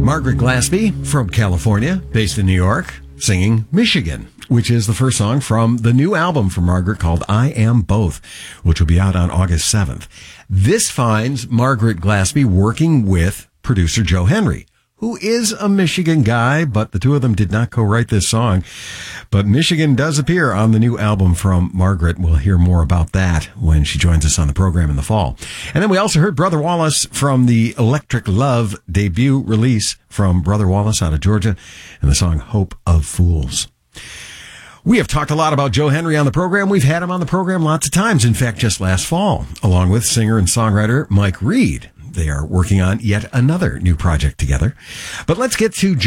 Margaret Glaspie from California, based in New York, singing Michigan, which is the first song from the new album from Margaret called I Am Both, which will be out on August 7th. This finds Margaret Glaspie working with producer Joe Henry, who is a Michigan guy, but the two of them did not co-write this song. But Michigan does appear on the new album from Margaret. We'll hear more about that when she joins us on the program in the fall. And then we also heard Brother Wallace from the Electric Love debut release from Brother Wallace out of Georgia, and the song Hope of Fools. We have talked a lot about Joe Henry on the program. We've had him on the program lots of times. In fact, just last fall, along with singer and songwriter Mike Reed. They are working on yet another new project together. But let's get to